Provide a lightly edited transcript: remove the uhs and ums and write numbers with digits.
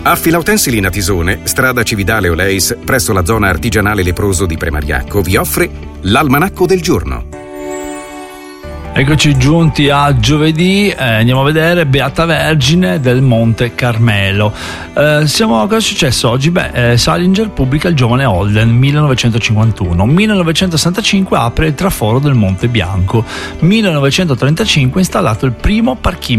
Affilautensili Natisone, strada Cividale Oleis, presso la zona artigianale Leproso di Premariacco, vi offre l'Almanacco del giorno. Eccoci giunti a giovedì, andiamo a vedere Beata Vergine del Monte Carmelo. Cosa è successo oggi? Salinger pubblica Il giovane Holden, 1951. 1965 apre il traforo del Monte Bianco. 1935 installato il primo parchino